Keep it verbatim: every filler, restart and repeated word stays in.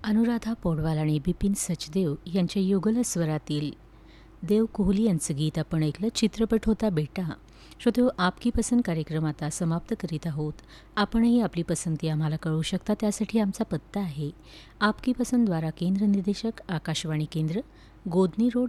अनुराधा पौडवाल आणि बिपिन सचदेव यांच्या युगल स्वरातील देव कोहली यांचं गीत आपण ऐकलं. चित्रपट होता बेटा. श्रोतेहो, आपकी पसंत कार्यक्रम आता समाप्त करीत आहोत. आपणही आपली पसंती आम्हाला कळवू शकता. त्यासाठी आमचा पत्ता आहे आपकी पसंत द्वारा केंद्र निर्देशक आकाशवाणी केंद्र, गोदनी रोड,